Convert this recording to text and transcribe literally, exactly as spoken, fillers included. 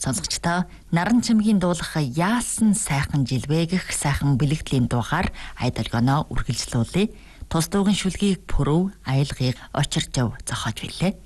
Сонсогчдоо наран чимгийн дуулах яасан сайхан жилвэ гэх сайхан бэлэгдлийн дуугаар айдалгоноо үргэлжлүүлээ. Тус дуугийн шүлгийг пүрв аялгыг очиржав зохиож билээ.